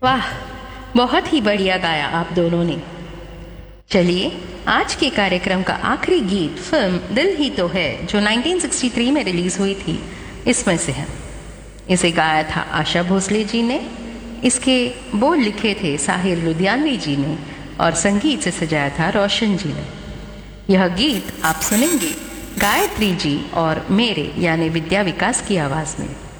वाह, बहुत ही बढ़िया गाया आप दोनों ने। चलिए, आज के कार्यक्रम का आखिरी गीत फिल्म दिल ही तो है जो 1963 में रिलीज हुई थी, इसमें से है। इसे गाया था आशा भोसले जी ने, इसके बोल लिखे थे साहिर लुधियानवी जी ने और संगीत से सजाया था रोशन जी ने। यह गीत आप सुनेंगे गायत्री जी और मेरे यानी विद्या विकास की आवाज में।